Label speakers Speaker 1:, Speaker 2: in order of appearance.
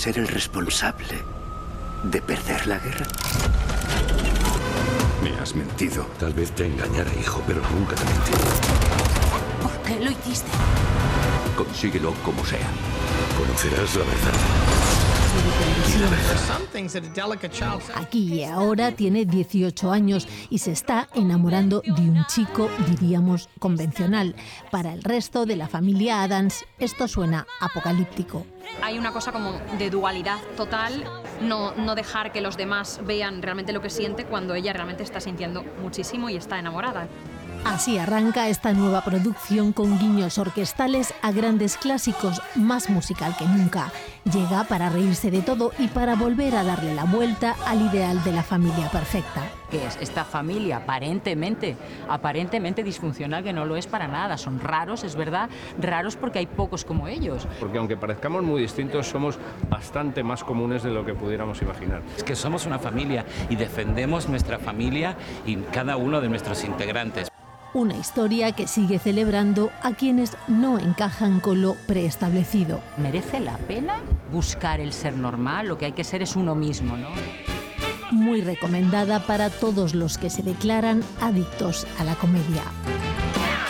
Speaker 1: ser el responsable de perder la guerra? Me has mentido.
Speaker 2: Tal vez te engañara, hijo, pero nunca te mentí.
Speaker 3: ¿Por qué lo hiciste?
Speaker 2: Consíguelo como sea. Conocerás la verdad.
Speaker 4: Aquí y ahora tiene 18 años y se está enamorando de un chico, diríamos, convencional. Para el resto de la familia Addams, esto suena apocalíptico.
Speaker 5: Hay una cosa como de dualidad total, no dejar que los demás vean realmente lo que siente cuando ella realmente está sintiendo muchísimo y está enamorada.
Speaker 4: Así arranca esta nueva producción con guiños orquestales a grandes clásicos, más musical que nunca. Llega para reírse de todo y para volver a darle la vuelta al ideal de la familia perfecta.
Speaker 3: Que es esta familia aparentemente disfuncional, que no lo es para nada. Son raros, es verdad, raros porque hay pocos como ellos.
Speaker 6: Porque aunque parezcamos muy distintos, somos bastante más comunes de lo que pudiéramos imaginar.
Speaker 7: Es que somos una familia y defendemos nuestra familia y cada uno de nuestros integrantes.
Speaker 4: Una historia que sigue celebrando a quienes no encajan con lo preestablecido.
Speaker 3: ¿Merece la pena buscar el ser normal? Lo que hay que ser es uno mismo, ¿no?
Speaker 4: Muy recomendada para todos los que se declaran adictos a la comedia.